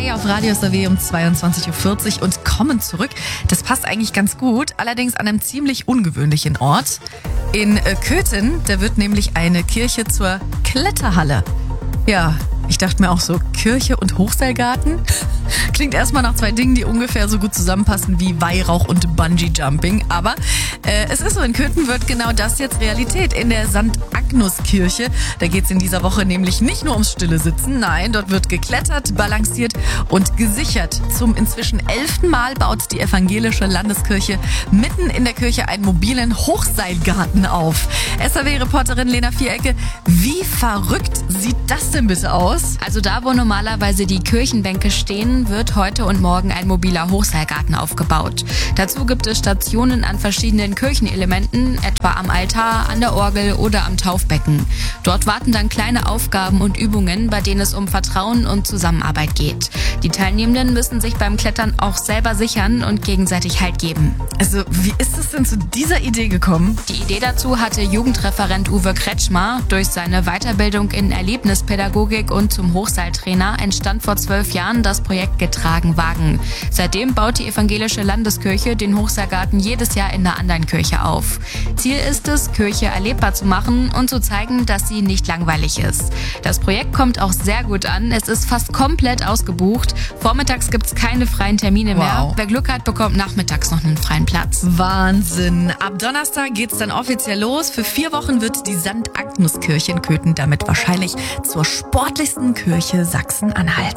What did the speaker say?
Hey auf Radio SAW um 22.40 Uhr und kommen zurück. Das passt eigentlich ganz gut, allerdings an einem ziemlich ungewöhnlichen Ort. In Köthen, da wird nämlich eine Kirche zur Kletterhalle. Ja, ich dachte mir auch so, Kirche und Hochseilgarten? Klingt erstmal nach zwei Dingen, die ungefähr so gut zusammenpassen wie Weihrauch und Bungee-Jumping. Aber es ist so, in Köthen wird genau das jetzt Realität. In der St. Agnus-Kirche, da geht es in dieser Woche nämlich nicht nur ums stille Sitzen. Nein, dort wird geklettert, balanciert und gesichert. Zum inzwischen 11. Mal baut die evangelische Landeskirche mitten in der Kirche einen mobilen Hochseilgarten auf. SAW-Reporterin Lena Vierecke, wie verrückt sieht das denn bitte aus? Also da, wo normalerweise die Kirchenbänke stehen, wird heute und morgen ein mobiler Hochseilgarten aufgebaut. Dazu gibt es Stationen an verschiedenen Kirchenelementen, etwa am Altar, an der Orgel oder am Taufbecken. Dort warten dann kleine Aufgaben und Übungen, bei denen es um Vertrauen und Zusammenarbeit geht. Die Teilnehmenden müssen sich beim Klettern auch selber sichern und gegenseitig Halt geben. Also wie ist es denn zu dieser Idee gekommen? Die Idee dazu hatte Jugendreferent Uwe Kretschmer. Durch seine Weiterbildung in Erlebnispädagogik und zum Hochseiltrainer entstand vor 12 Jahren das Projekt Getragen Wagen. Seitdem baut die evangelische Landeskirche den Hochseilgarten jedes Jahr in einer anderen Kirche auf. Ziel ist es, Kirche erlebbar zu machen und zu zeigen, dass sie nicht langweilig ist. Das Projekt kommt auch sehr gut an. Es ist fast komplett ausgebucht. Vormittags gibt es keine freien Termine mehr. Wer Glück hat, bekommt nachmittags noch einen freien Platz. Wahnsinn. Ab Donnerstag geht's dann offiziell los. Für 4 Wochen wird die St. Agnus-Kirche in Köthen damit wahrscheinlich zur sportlichsten Kirche Sachsen-Anhalts.